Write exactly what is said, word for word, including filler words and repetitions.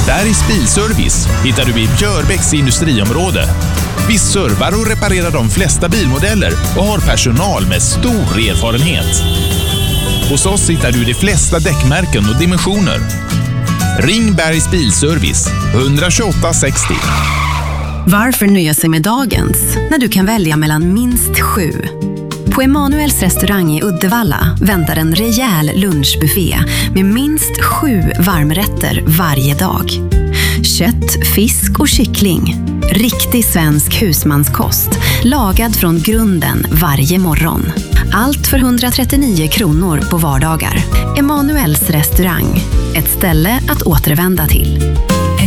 Bergs Bilservice hittar du i Björbäcks industriområde. Vi servar och reparerar de flesta bilmodeller och har personal med stor erfarenhet. Hos oss hittar du de flesta däckmärken och dimensioner. Ring Bergs Bilservice ett tjugoåtta sextio. Varför nöja sig med dagens när du kan välja mellan minst sju? På Emanuels restaurang i Uddevalla väntar en rejäl lunchbuffé med minst sju varmrätter varje dag. Kött, fisk och kyckling. Riktig svensk husmanskost, lagad från grunden varje morgon. Allt för etthundratrettionio kronor på vardagar. Emanuels restaurang, ett ställe att återvända till.